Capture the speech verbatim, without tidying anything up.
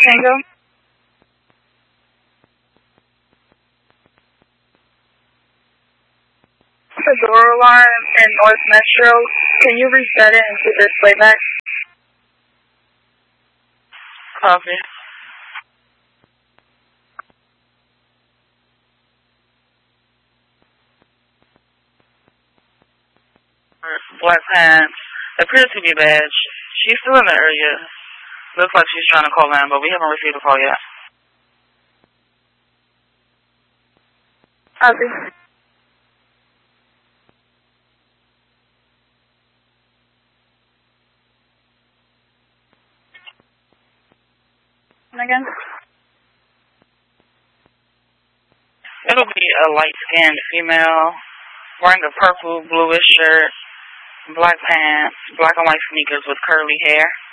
Tango. The door alarm in North Metro, can you reset it and keep this playback? Copy. Black pants. Appears to be bad. She's still in the area. Looks like she's trying to call in, but we haven't received a call yet. Copy. And again? It'll be a light-skinned female wearing a purple, bluish shirt, black pants, black and white sneakers with curly hair.